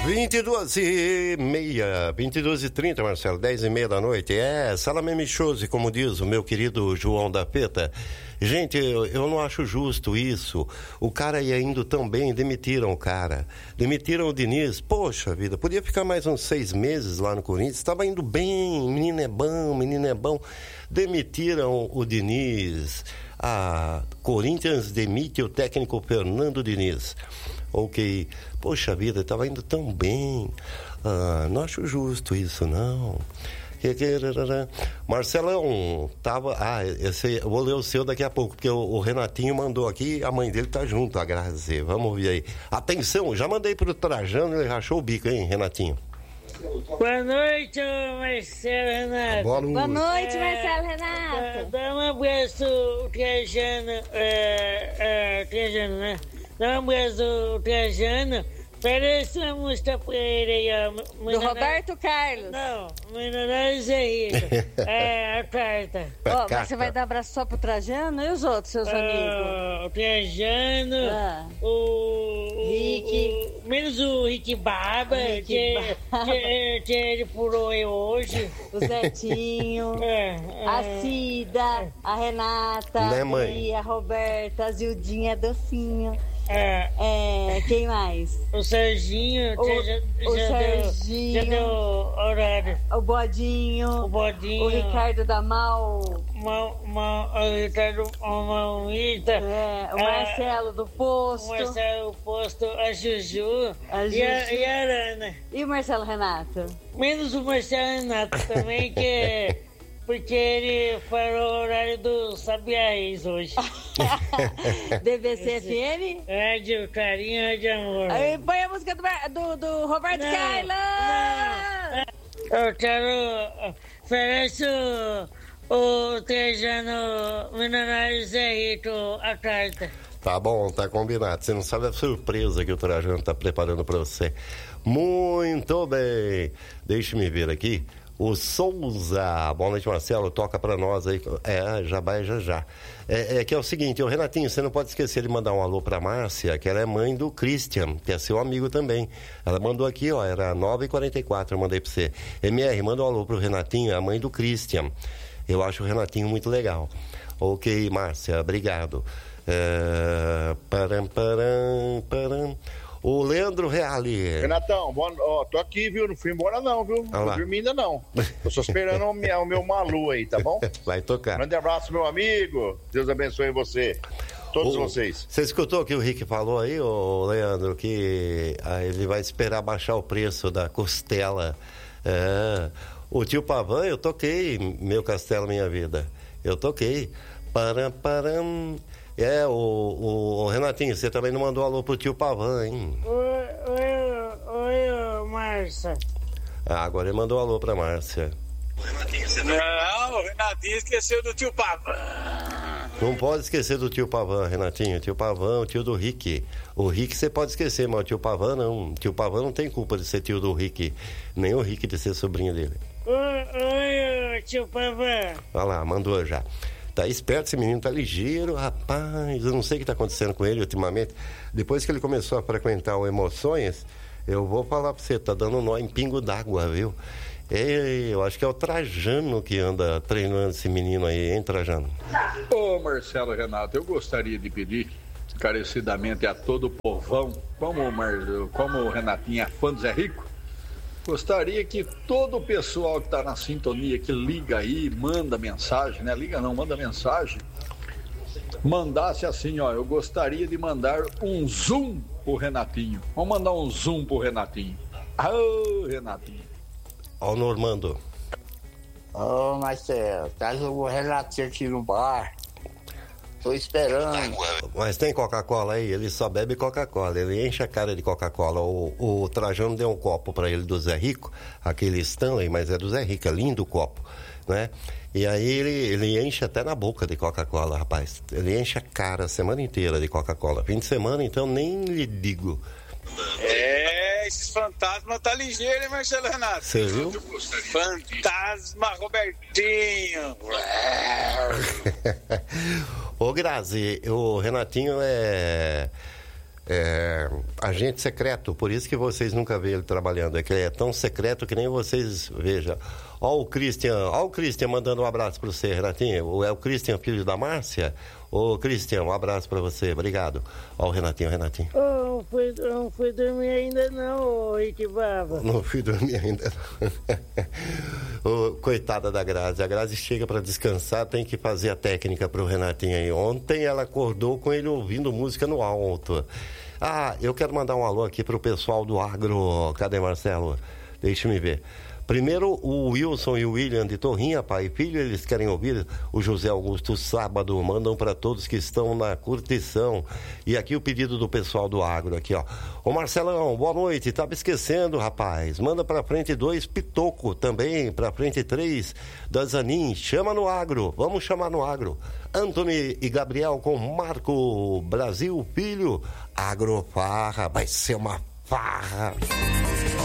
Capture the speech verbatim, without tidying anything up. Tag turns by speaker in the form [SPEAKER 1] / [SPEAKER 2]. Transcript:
[SPEAKER 1] vinte e duas e meia, vinte e duas e trinta, Marcelo, dez e meia da noite. É, salame chose, como diz o meu querido João da Peta. Gente, eu, eu não acho justo isso. O cara ia indo tão bem, demitiram o cara. Demitiram o Diniz. Poxa vida, podia ficar mais uns seis meses lá no Corinthians. Estava indo bem, menino é bom, menino é bom. Demitiram o Diniz. A Corinthians demite o técnico Fernando Diniz. Ok, poxa vida, estava indo tão bem. Ah, não acho justo isso, não. Marcelão, tava. Ah, esse, eu vou ler o seu daqui a pouco, porque o, o Renatinho mandou aqui, a mãe dele tá junto, a Grazi. Vamos ouvir aí. Atenção, já mandei pro Trajano, ele rachou o bico, hein, Renatinho?
[SPEAKER 2] Boa noite, Marcelo Renato.
[SPEAKER 1] Boa,
[SPEAKER 3] Boa noite, Marcelo Renato.
[SPEAKER 2] Dá, dá um abraço, Trajano, é, é, Trajano, né? Dá um abraço, Trajano. Parece uma música pra ele aí, ó.
[SPEAKER 3] Do Roberto Carlos.
[SPEAKER 2] Não, Milionários é Rico. É, a carta.
[SPEAKER 3] Ó, mas você vai dar abraço só pro Trajano e os outros, seus amigos?
[SPEAKER 2] O Trajano,
[SPEAKER 3] Ah.
[SPEAKER 2] o...
[SPEAKER 3] Rick.
[SPEAKER 2] o- menos o Rick Barba,
[SPEAKER 3] Rick
[SPEAKER 2] que,
[SPEAKER 3] Barba.
[SPEAKER 2] que, que ele furou eu hoje.
[SPEAKER 3] O Zetinho,
[SPEAKER 2] É, é.
[SPEAKER 3] a Cida, a Renata,
[SPEAKER 1] Né, mãe?
[SPEAKER 3] a Roberta, a Zildinha, a Docinho.
[SPEAKER 2] É,
[SPEAKER 3] É, quem mais?
[SPEAKER 2] o Serginho
[SPEAKER 3] O-
[SPEAKER 2] já, já,
[SPEAKER 3] o
[SPEAKER 2] já
[SPEAKER 3] Serginho.
[SPEAKER 2] Deu, já deu horário.
[SPEAKER 3] O Bodinho,
[SPEAKER 2] O Bodinho.
[SPEAKER 3] o Ricardo da Mal,
[SPEAKER 2] Ma, ma, o Ricardo Maumita.
[SPEAKER 3] é, o Marcelo do
[SPEAKER 2] O
[SPEAKER 3] Posto
[SPEAKER 2] Marcelo Posto, a Juju,
[SPEAKER 3] A
[SPEAKER 2] E, a,
[SPEAKER 3] Juju.
[SPEAKER 2] e a Arana.
[SPEAKER 3] e o Marcelo Renato.
[SPEAKER 2] Menos o Marcelo Renato também, que porque ele falou o horário do Sabiá Reis hoje.
[SPEAKER 3] D B C F M.
[SPEAKER 2] Rádio Carinho, Rádio Amor.
[SPEAKER 3] Aí, põe a música do, Mar- do, do Roberto
[SPEAKER 2] Não,
[SPEAKER 3] Carlos.
[SPEAKER 2] Eu quero. Oferece o, o Trajano Milionários é Rico a carta.
[SPEAKER 1] Tá bom, tá combinado. Você não sabe a surpresa que o Trajano tá preparando pra você. Muito bem. Deixe-me ver aqui. O Souza, boa noite, Marcelo, toca pra nós aí. É, já vai, já já. É, é que é o seguinte, o Renatinho, você não pode esquecer de mandar um alô pra Márcia, que ela é mãe do Christian, que é seu amigo também. Ela mandou aqui, ó, era nove e quarenta e quatro, eu mandei pra você. M R, manda um alô pro Renatinho, a mãe do Christian. Eu acho o Renatinho muito legal. Ok, Márcia, obrigado. É... Param, param, param. O Leandro Reale.
[SPEAKER 4] Renatão, boa, ó, tô aqui, viu? Não fui embora não, viu?
[SPEAKER 1] Ah
[SPEAKER 4] Não
[SPEAKER 1] lá.
[SPEAKER 4] tô dormindo ainda não. Tô só esperando o meu, o meu Malu aí, tá bom?
[SPEAKER 1] Vai tocar.
[SPEAKER 4] Grande abraço, meu amigo. Deus abençoe você. Todos
[SPEAKER 1] O-
[SPEAKER 4] vocês.
[SPEAKER 1] Você escutou o que o Rick falou aí, ô Leandro, que ah, ele vai esperar baixar o preço da costela. É. O tio Pavan, eu toquei Meu Castelo Minha Vida. Eu toquei. Param, param. É, o, o, o Renatinho, você também não mandou alô pro tio Pavan, hein?
[SPEAKER 2] Oi, oi, oi, Márcia.
[SPEAKER 1] Ah, agora ele mandou alô pra Márcia.
[SPEAKER 5] Não, o Renatinho esqueceu do tio Papa.
[SPEAKER 1] Não pode esquecer do tio Pavan, Renatinho. Tio Pavan, o tio do Rick. O Rick você pode esquecer, mas o tio Pavan não. O tio Pavan não tem culpa de ser tio do Rick. Nem o Rick de ser sobrinho dele.
[SPEAKER 2] Oi, oi, tio Pavan.
[SPEAKER 1] Olha lá, mandou já. Tá esperto, esse menino tá ligeiro, rapaz. Eu não sei o que tá acontecendo com ele ultimamente. Depois que ele começou a frequentar o Emoções, eu vou falar pra você, tá dando nó em pingo d'água, viu? É, eu acho que é o Trajano que anda treinando esse menino aí, hein, Trajano?
[SPEAKER 6] Ô Marcelo Renato, eu gostaria de pedir encarecidamente a todo o povão, como o, Mar... como o Renatinho é fã do Zé Rico, gostaria que todo o pessoal que está na sintonia, que liga aí, manda mensagem, né? Liga não, manda mensagem, mandasse assim, ó, eu gostaria de mandar um zoom pro Renatinho. Vamos mandar um zoom pro Renatinho. Ô, Renatinho.
[SPEAKER 1] Ó o Normando.
[SPEAKER 7] Ô, Marcelo, traz o Renatinho aqui no bar. Tô esperando.
[SPEAKER 1] Mas tem Coca-Cola aí? Ele só bebe Coca-Cola, ele enche a cara de Coca-Cola. O, o Trajano deu um copo pra ele do Zé Rico, aquele Stanley, mas é do Zé Rico, é lindo o copo, né? E aí ele, ele enche até na boca de Coca-Cola, rapaz. Ele enche a cara a semana inteira de Coca-Cola. Fim de semana, então, nem lhe digo.
[SPEAKER 5] É, esses fantasmas tá ligeiro, hein, Marcelo Renato?
[SPEAKER 1] Você viu?
[SPEAKER 5] Fantasma Robertinho.
[SPEAKER 1] Ô Grazi, o Renatinho é... é, agente secreto, por isso que vocês nunca vê ele trabalhando, é que ele é tão secreto que nem vocês vejam. Ó o Christian, ó o Christian mandando um abraço para você, Renatinho. É o Christian, filho da Márcia? Ô, Christian, um abraço para você, obrigado. Ó o Renatinho, Renatinho.
[SPEAKER 2] Oh, não fui, não fui dormir ainda não, ô Itibaba.
[SPEAKER 1] Não fui dormir ainda não. Ô, coitada da Grazi, a Grazi chega para descansar, tem que fazer a técnica pro Renatinho aí. Ontem ela acordou com ele ouvindo música no alto. Ah, eu quero mandar um alô aqui pro pessoal do agro. Cadê, Marcelo? Deixa-me ver. Primeiro, o Wilson e o William de Torrinha, pai e filho, eles querem ouvir o José Augusto Sábado, mandam para todos que estão na curtição. E aqui o pedido do pessoal do agro, aqui, ó. Ô Marcelão, boa noite, tava esquecendo, rapaz. Manda pra frente dois Pitoco também, pra frente três da Zanin. Chama no agro, vamos chamar no agro. Antony e Gabriel com Marco Brasil Filho. Agrofarra, vai ser uma farra.